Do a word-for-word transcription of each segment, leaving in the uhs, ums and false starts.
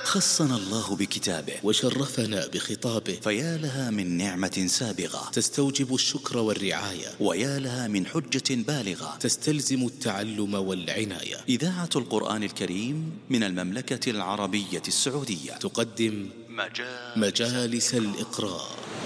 خصنا الله بكتابه وشرفنا بخطابه، فيا لها من نعمة سابغة تستوجب الشكر والرعاية، ويا لها من حجة بالغة تستلزم التعلم والعناية. إذاعة القرآن الكريم من المملكة العربية السعودية تقدم مجالس, مجالس الإقراء.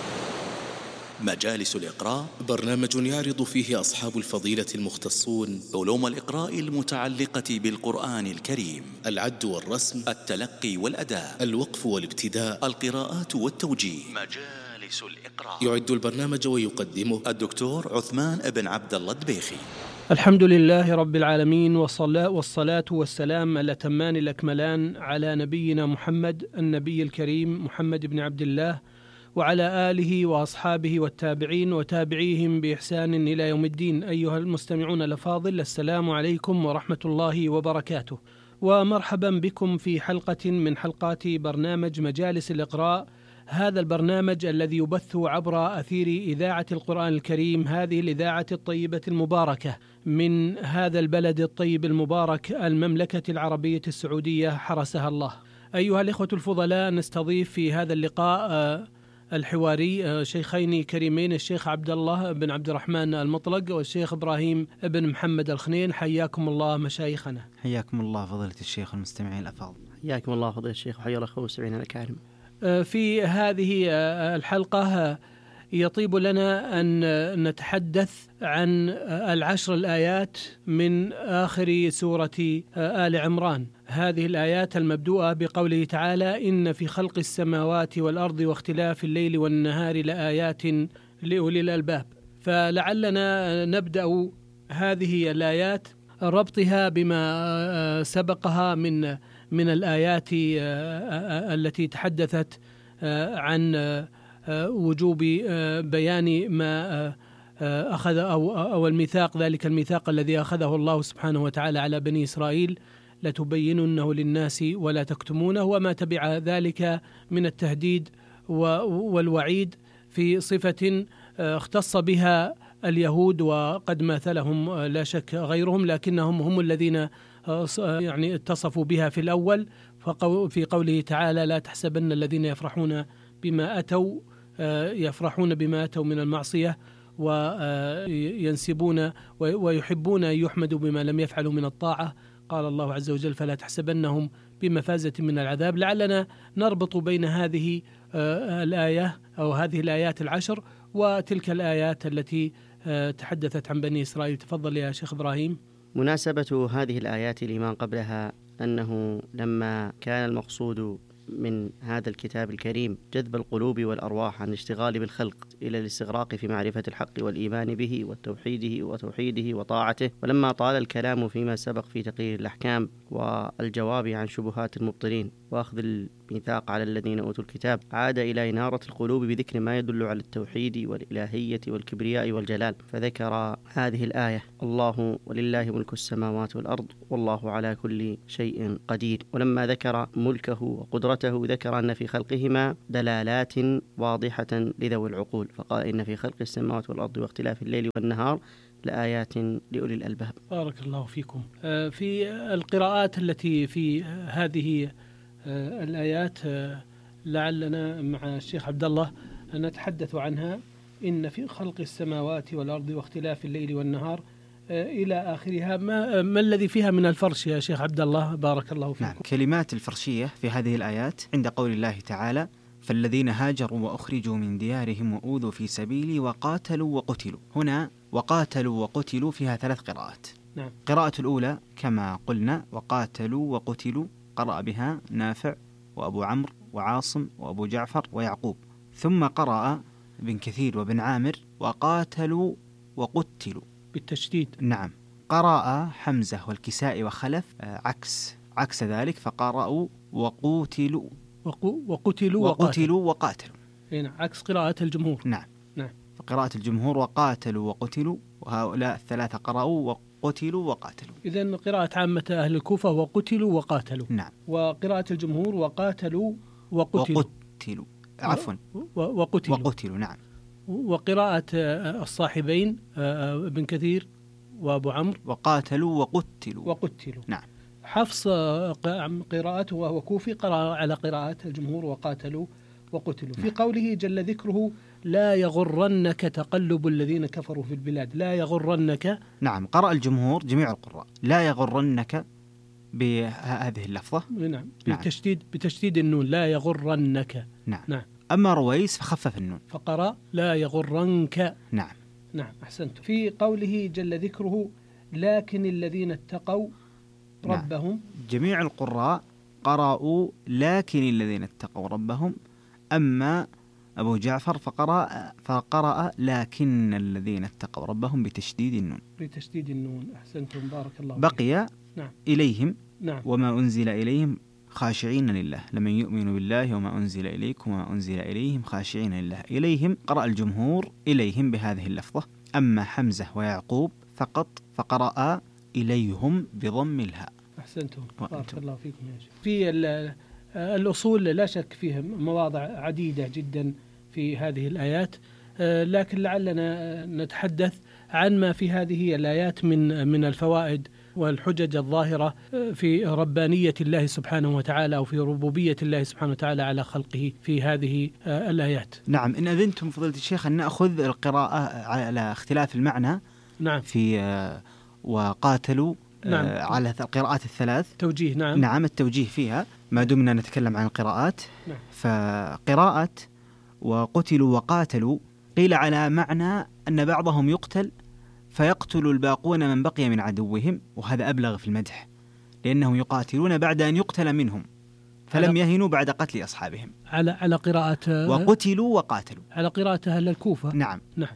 مجالس الإقراء برنامج يعرض فيه أصحاب الفضيلة المختصون علوم الإقراء المتعلقة بالقرآن الكريم: العد والرسم، التلقي والأداء، الوقف والابتداء، القراءات والتوجيه. مجالس الإقراء يعد البرنامج ويقدمه الدكتور عثمان بن عبد الله الدبيخي. الحمد لله رب العالمين، والصلاة, والصلاة والسلام الأتمان الأكملان على نبينا محمد النبي الكريم محمد بن عبد الله، وعلى آله وأصحابه والتابعين وتابعيهم بإحسان إلى يوم الدين. أيها المستمعون الأفاضل، السلام عليكم ورحمة الله وبركاته، ومرحبا بكم في حلقة من حلقات برنامج مجالس الإقراء. هذا البرنامج الذي يبث عبر أثير إذاعة القرآن الكريم، هذه الإذاعة الطيبة المباركة من هذا البلد الطيب المبارك، المملكة العربية السعودية حرسها الله. أيها الإخوة الفضلاء، نستضيف في هذا اللقاء الحواري شيخين كريمين، الشيخ عبد الله بن عبد الرحمن المطلق والشيخ إبراهيم بن محمد الخنين. حياكم الله مشايخنا. حياكم الله فضيلة الشيخ والمستمعين الأفاضل. حياكم الله فضيلة الشيخ وحيا الأخوة والمستمعين الكرام. في هذه الحلقة يطيب لنا أن نتحدث عن العشر الآيات من آخر سورة آل عمران، هذه الآيات المبدوءة بقوله تعالى: إن في خلق السماوات والأرض واختلاف الليل والنهار لآيات لأولي الألباب. فلعلنا نبدأ هذه الآيات ربطها بما سبقها من من الآيات التي تحدثت عن وجوب بيان ما أخذ أو أو الميثاق، ذلك الميثاق الذي أخذه الله سبحانه وتعالى على بني إسرائيل: لتبيننه للناس ولا تكتمونه، وما تبع ذلك من التهديد والوعيد في صفة اختص بها اليهود، وقد مثلهم لا شك غيرهم، لكنهم هم الذين يعني اتصفوا بها في الأول. في قوله تعالى: لا تحسبن الذين يفرحون بما أتوا يفرحون بما أتوا من المعصية وينسبون ويحبون أن يحمدوا بما لم يفعلوا من الطاعة. قال الله عز وجل: فلا تحسبنهم بمفازة من العذاب. لعلنا نربط بين هذه الآية أو هذه الآيات العشر وتلك الآيات التي تحدثت عن بني إسرائيل. تفضل يا شيخ إبراهيم. مناسبة هذه الآيات لما قبلها أنه لما كان المقصود من هذا الكتاب الكريم جذب القلوب والأرواح عن الاشتغال بالخلق إلى الاستغراق في معرفة الحق والإيمان به وتوحيده وتوحيده وطاعته، ولما طال الكلام فيما سبق في تقرير الأحكام والجواب عن شبهات المبطلين وأخذ الميثاق على الذين أوتوا الكتاب، عاد إلى إنارة القلوب بذكر ما يدل على التوحيد والإلهية والكبرياء والجلال، فذكر هذه الآية: الله ولله ملك السماوات والأرض والله على كل شيء قدير. ولما ذكر ملكه وقدرته ذكر أن في خلقهما دلالات واضحة لذوي العقول، فقال: إن في خلق السماوات والأرض واختلاف الليل والنهار لآيات لأولي الألباب. بارك الله فيكم. في القراءات التي في هذه الآيات لعلنا مع الشيخ عبد الله نتحدث عنها: إن في خلق السماوات والأرض واختلاف الليل والنهار إلى آخرها. ما, ما الذي فيها من الفرش يا شيخ عبد الله؟ بارك الله فيكم. نعم، كلمات الفرشية في هذه الآيات عند قول الله تعالى: فالذين هاجروا وأخرجوا من ديارهم وأوذوا في سبيلي وقاتلوا وقتلوا. هنا وقاتلوا وقتلوا فيها ثلاث قراءات. نعم. قراءة الأولى كما قلنا: وقاتلوا وقتلوا، قرأ بها نافع وأبو عمرو وعاصم وأبو جعفر ويعقوب. ثم قرأ ابن كثير وابن عامر: وقاتلوا وقتلوا بالتشديد. نعم. قرأ حمزة والكسائي وخلف عكس عكس ذلك، فقرأوا وقوتلوا وقو وقتلوا وقتلوا وقاتلوا. هنا عكس قراءة الجمهور. نعم. نعم. فقراءة الجمهور وقاتلوا وقتلوا، وهؤلاء الثلاثة قرأوا وقتلوا وقاتلوا. إذن قراءة عامة أهل الكوفة وقتلوا وقاتلوا. نعم. وقراءة الجمهور وقاتلوا وقتلوا وقتلوا عفوا وقتلوا وقتلوا. نعم. وقراءة الصاحبين ابن كثير وأبو عمرو: وقاتلوا وقتلوا وقتلوا. نعم. حفص قراءته وهو كوفي قرأ على قراءات الجمهور وقاتلوا وقتلوا. في قوله جل ذكره لا يغرنك تقلب الذين كفروا في البلاد، لا يغرنك. نعم، قرأ الجمهور جميع القراء لا يغرنك بهذه اللفظة. نعم بتشديد بتشديد النون لا يغرنك. نعم. نعم. أما رويس فخفف النون فقرأ لا يغرنك. نعم. نعم أحسنت. في قوله جل ذكره لكن الذين اتقوا ربهم. نعم. جميع القراء قرأوا لكن الذين اتقوا ربهم، أما أبو جعفر فقرأ فقرأ لكن الذين اتقوا ربهم بتشديد النون. بتشديد النون أحسنتم بارك الله. بقي نعم. إليهم. نعم. وما أنزل إليهم خاشعين لله لمن يؤمن بالله وما أنزل إليكم وما أنزل إليهم خاشعين لله. إليهم قرأ الجمهور إليهم بهذه اللفظة، أما حمزة ويعقوب فقط فقرأ إليهم بضم الهاء. أحسنتم بارك الله فيكم يا شيخ. في الأصول لا شك فيها مواضع عديدة جدا في هذه الآيات، لكن لعلنا نتحدث عن ما في هذه الآيات من من الفوائد والحجج الظاهرة في ربانية الله سبحانه وتعالى أو في ربوبية الله سبحانه وتعالى على خلقه في هذه الآيات. نعم، إن أذنتم فضيلة الشيخ أن نأخذ القراءة على اختلاف المعنى. نعم. في وقاتلوا. نعم. على القراءات الثلاث توجيه. نعم. نعم التوجيه فيها ما دمنا نتكلم عن القراءات. نعم. فقراءة وقتلوا وقاتلوا قيل على معنى أن بعضهم يقتل فيقتل الباقون من بقي من عدوهم، وهذا أبلغ في المدح لأنهم يقاتلون بعد أن يقتل منهم فلم يهنوا بعد قتل أصحابهم. على على قراءة وقتلوا وقاتلوا على قراءة أهل الكوفة. نعم. نعم.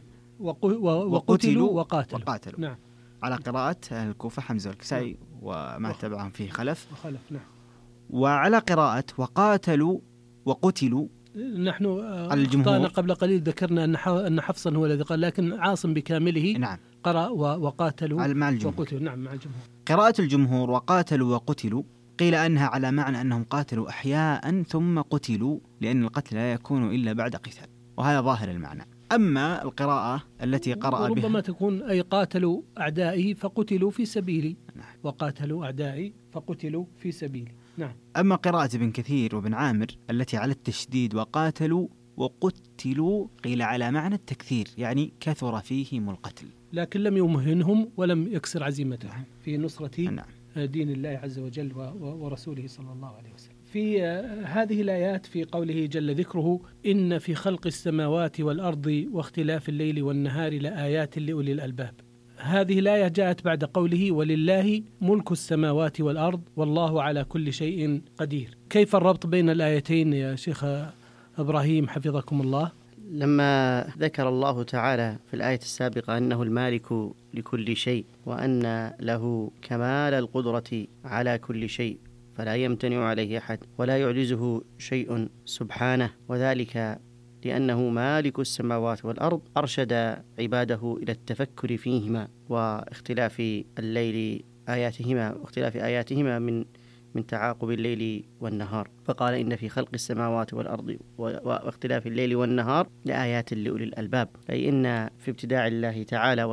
وقتلوا وقاتلوا. وقاتلوا. نعم. على قراءة أهل الكوفة حمزة والكسائي وما تبعهم فيه خلف. وخلف. نعم. وعلى قراءة وقاتلوا وقتلوا نحن أخطأنا قبل قليل ذكرنا أن أن حفصا هو الذي قال، لكن عاصم بكامله نعم. قرأ وقاتلوا مع الجمهور. وقتلوا. نعم مع الجمهور. قراءة الجمهور وقاتلوا وقتلوا قيل أنها على معنى أنهم قاتلوا أحياء ثم قتلوا، لأن القتل لا يكون إلا بعد قتال، وهذا ظاهر المعنى. أما القراءة التي قرأ بها ربما تكون أي قاتلوا أعدائي فقتلوا في سبيلي. نعم. وقاتلوا أعدائي فقتلوا في سبيلي. نعم. أما قراءة ابن كثير وابن عامر التي على التشديد وقاتلوا وقتلوا قيل على معنى التكثير، يعني كثر فيهم القتل، لكن لم يمهنهم ولم يكسر عزيمتهم في نصرة نعم. دين الله عز وجل ورسوله صلى الله عليه وسلم. في هذه الآيات في قوله جل ذكره إن في خلق السماوات والأرض واختلاف الليل والنهار لآيات لأولي الألباب. هذه الآية جاءت بعد قوله ولله ملك السماوات والأرض والله على كل شيء قدير. كيف الربط بين الآيتين يا شيخ إبراهيم حفظكم الله؟ لما ذكر الله تعالى في الآية السابقة أنه المالك لكل شيء وأن له كمال القدرة على كل شيء فلا يمتنع عليه أحد ولا يعجزه شيء سبحانه، وذلك لأنه مالك السماوات والأرض، أرشد عباده إلى التفكر فيهما واختلاف الليل آياتهما واختلاف آياتهما من من تعاقب الليل والنهار، فقال إن في خلق السماوات والأرض واختلاف الليل والنهار لآيات لأولي الألباب، أي إن في ابتداع الله تعالى